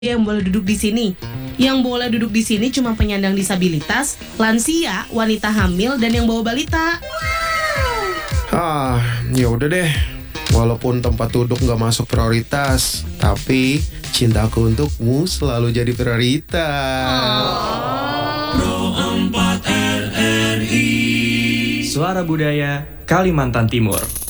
yang boleh duduk di sini. Yang boleh duduk di sini cuma penyandang disabilitas, lansia, wanita hamil, dan yang bawa balita. Ya udah deh. Walaupun tempat duduk nggak masuk prioritas, tapi cintaku untukmu selalu jadi prioritas. Pro 4 RRI. Suara Budaya Kalimantan Timur.